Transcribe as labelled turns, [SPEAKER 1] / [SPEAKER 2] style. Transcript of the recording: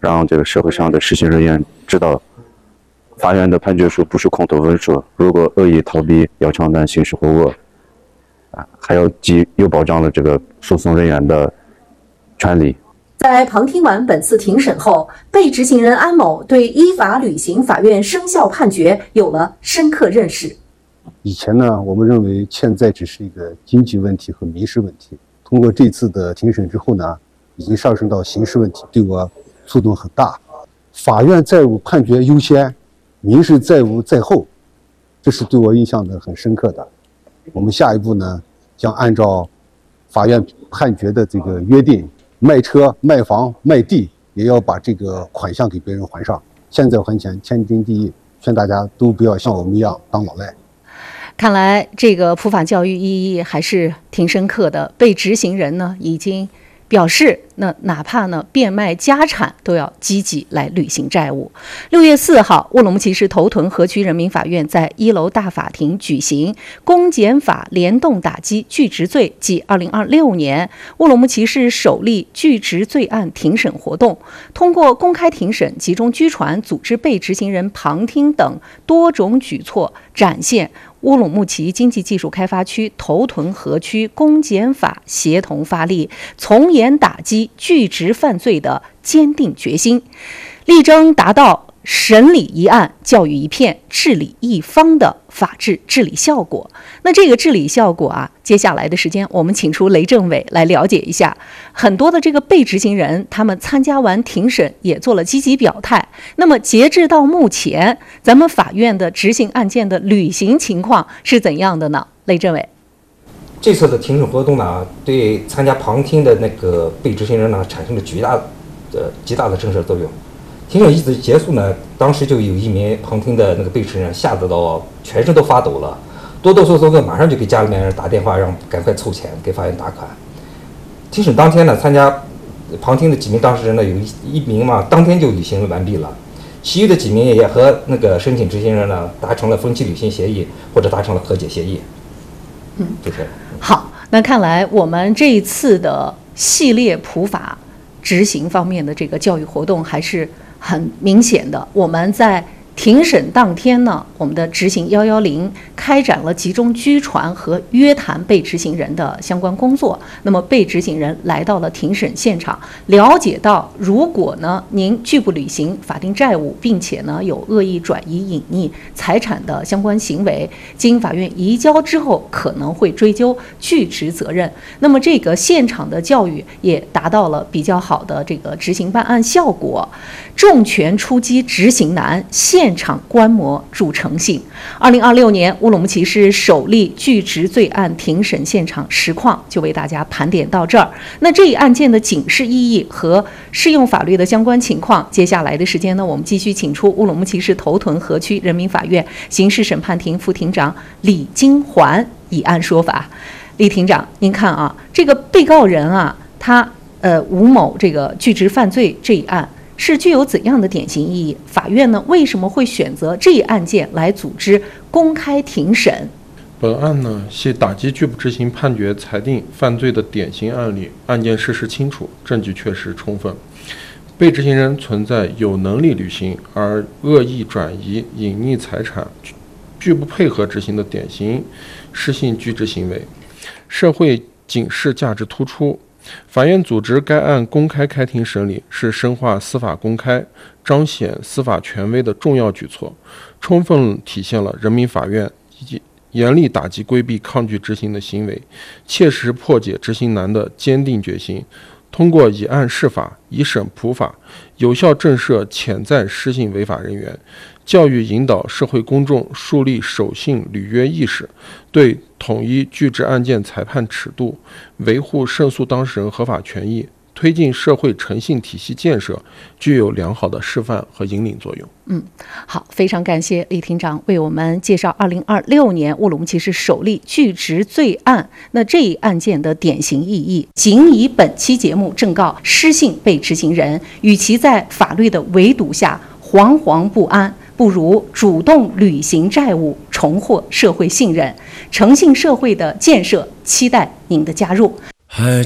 [SPEAKER 1] 让这个社会上的实行人员知道，法院的判决书不是空头文书，如果恶意逃避要承担刑事后果，还又保障了这个诉讼人员的权利。
[SPEAKER 2] 在旁听完本次庭审后，被执行人安某对依法履行法院生效判决有了深刻认识。
[SPEAKER 3] 以前呢，我们认为欠债只是一个经济问题和民事问题，通过这次的庭审之后呢，已经上升到刑事问题，对我触动很大。法院债务判决优先，民事债务在后，这是对我印象的很深刻的。我们下一步呢，将按照法院判决的这个约定，卖车、卖房、卖地，也要把这个款项给别人还上。欠债还钱，天经地义，劝大家都不要像我们一样当老赖。
[SPEAKER 2] 看来这个普法教育意义还是挺深刻的。被执行人呢已经表示，那哪怕呢变卖家产都要积极来履行债务。6月4号，乌鲁木齐市头屯河区人民法院在1楼大法庭举行公检法联动打击拒执罪暨2026年乌鲁木齐市首例拒执罪案庭审活动，通过公开庭审、集中拘传、组织被执行人旁听等多种举措，展现乌鲁木齐经济技术开发区头屯河区公检法协同发力，从严打击拒执犯罪的坚定决心，力争达到审理一案、教育一片、治理一方的法治治理效果。那这个治理效果啊，接下来的时间我们请出雷政委来了解一下。很多的这个被执行人，他们参加完庭审也做了积极表态。那么截至到目前，咱们法院的执行案件的履行情况是怎样的呢？雷政委。
[SPEAKER 4] 这次的庭审活动呢，对参加旁听的那个被执行人呢，产生了极大的震慑作用。庭审一直结束呢，当时就有一名旁听的那个被执行人吓得到全身都发抖了，哆哆嗦嗦的马上就给家里面人打电话，让赶快凑钱给法院打款。庭审当天呢，参加旁听的几名当事人呢，有一名嘛当天就履行完毕了，其余的几名也和那个申请执行人呢达成了分期履行协议或者达成了和解协议。这些。
[SPEAKER 2] 好，那看来我们这一次的系列普法执行方面的这个教育活动还是很明显的。我们在庭审当天呢，我们的执行110开展了集中拘传和约谈被执行人的相关工作。那么被执行人来到了庭审现场，了解到如果呢您拒不履行法定债务，并且呢有恶意转移隐匿财产的相关行为，经法院移交之后可能会追究拒执责任。那么这个现场的教育也达到了比较好的这个执行办案效果。重拳出击执行难，现场观摩助诚信。2026年乌鲁木齐市首例拒执罪案庭审现场实况就为大家盘点到这儿。那这一案件的警示意义和适用法律的相关情况，接下来的时间呢，我们继续请出乌鲁木齐市头屯河区人民法院刑事审判庭副庭长李金环以案说法。李庭长，您看啊，这个被告人啊，他吴某这个拒执犯罪这一案是具有怎样的典型意义？法院呢为什么会选择这一案件来组织公开庭审？
[SPEAKER 5] 本案呢系打击拒不执行判决裁定犯罪的典型案例，案件事实清楚，证据确实充分，被执行人存在有能力履行而恶意转移隐匿财产、拒不配合执行的典型失信拒执行为，社会警示价值突出。法院组织该案公开开庭审理，是深化司法公开、彰显司法权威的重要举措，充分体现了人民法院以及严厉打击规避抗拒执行的行为，切实破解执行难的坚定决心。通过以案释法、以审普法，有效震慑潜在失信违法人员，教育引导社会公众树立守信履约意识，对统一拒执案件裁判尺度，维护胜诉当事人合法权益，推进社会诚信体系建设，具有良好的示范和引领作用。
[SPEAKER 2] 好，非常感谢李庭长为我们介绍2026年乌鲁木齐市首例拒执罪案那这一案件的典型意义。仅以本期节目正告失信被执行人，与其在法律的围堵下惶惶不安，不如主动履行债务，重获社会信任。诚信社会的建设，期待您的加入。